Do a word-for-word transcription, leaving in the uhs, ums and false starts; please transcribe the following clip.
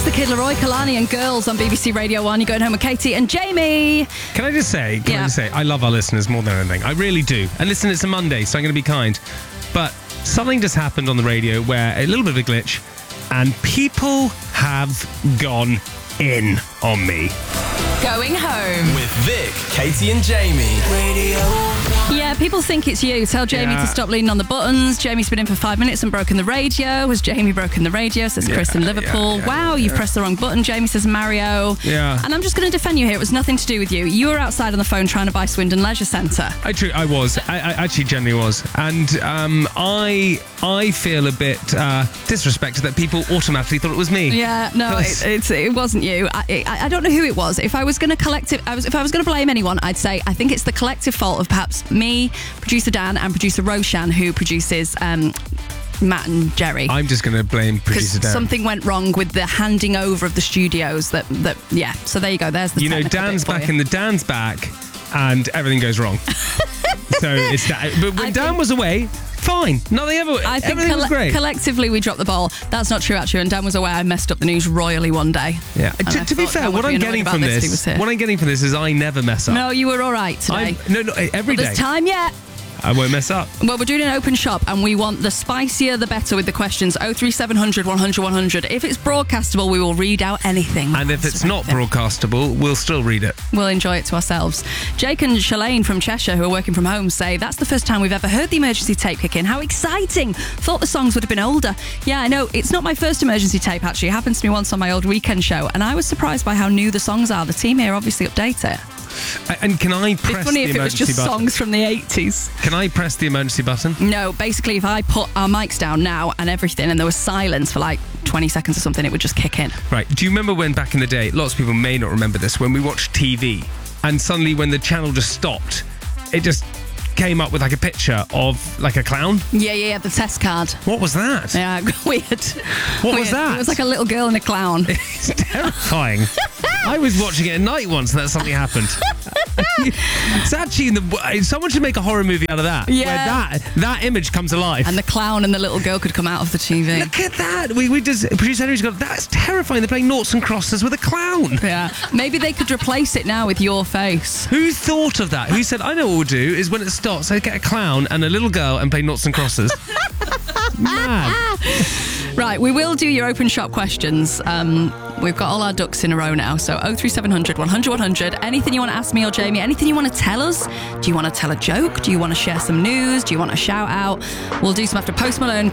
the Kid Laroi, Kalani and Girls on B B C Radio one. You're going home with Katie and Jamie. Can I just say, can Yeah. I just say, I love our listeners more than anything. I really do. And listen, it's a Monday, so I'm going to be kind. But something just happened on the radio where a little bit of a glitch, and people have gone in on me. Going home. With Vic, Katie and Jamie. Radio. Yeah, people think it's you. Tell Jamie Yeah. to stop leaning on the buttons. Jamie's been in for five minutes and broken the radio. Has Jamie broken the radio? Says Chris Yeah, in Liverpool. yeah, yeah, wow, yeah. you've pressed the wrong button. Jamie says Mario. Yeah. And I'm just going to defend you here. It was nothing to do with you. You were outside on the phone trying to buy Swindon Leisure Centre. I, tr- I was. I, I actually genuinely was. And um, I I feel a bit uh, disrespected that people automatically thought it was me. Yeah, no, That's- it, it's, it wasn't you. I, I, I don't know who it was. If I was going to collective, I was, if I was going to blame anyone, I'd say I think it's the collective fault of perhaps me, producer Dan, and producer Roshan, who produces um, Matt and Jerry. I'm just going to blame producer Because Dan. something went wrong with the handing over of the studios. That, that yeah. So there you go. There's the. You know, technical Dan's bit for back you. in the Dan's back, and everything goes wrong. So it's that. But when I Dan think- was away, fine. Nothing ever. I think everything was colle- great. collectively we dropped the ball. That's not true, actually. And Dan was aware I messed up the news royally one day. Yeah. And To, I to be thought fair, Dan would what be I'm annoyed getting about from this if he this, was here. what I'm getting from this is I never mess up. No, you were all right today. I'm, no, no, every Well, day. there's time yet. I won't mess up. Well, we're doing an open shop and we want the spicier the better with the questions. oh three seven hundred, one hundred, one hundred. If it's broadcastable, we will read out anything. And if it's not broadcastable, we'll still read it. We'll enjoy it to ourselves. Jake and Shalane from Cheshire, who are working from home, say that's the first time we've ever heard the emergency tape kick in. How exciting! Thought the songs would have been older. Yeah, I know. It's not my first emergency tape, actually. It happened to me once on my old weekend show, and I was surprised by how new the songs are. The team here obviously update it. And can I It'd be press funny the if it was emergency just button? songs from the eighties. Can I press the emergency button? No, basically, if I put our mics down now and everything, and there was silence for like twenty seconds or something, it would just kick in. Right. Do you remember when back in the day, lots of people may not remember this, when we watched T V and suddenly when the channel just stopped, it just came up with like a picture of like a clown? Yeah, yeah, yeah, the test card. What was that? Yeah, weird. What Weird. was that? It was like a little girl and a clown. It's terrifying. I was watching it at night once and that something happened. It's actually in the. Someone should make a horror movie out of that. Yeah. Where that that image comes alive. And the clown and the little girl could come out of the T V. Look at that. We we just producer Henry's got that's terrifying. They're playing noughts and crosses with a clown. Yeah. Maybe they could replace it now with your face. Who thought of that? Who said, I know what we'll do is when it starts, I get a clown and a little girl and play noughts and crosses. Mad. Right, we will do your open shop questions. Um, we've got all our ducks in a row now. So oh three seven hundred, one hundred, one hundred. Anything you want to ask me or Jamie, anything you want to tell us? Do you want to tell a joke? Do you want to share some news? Do you want a shout out? We'll do some after Post Malone.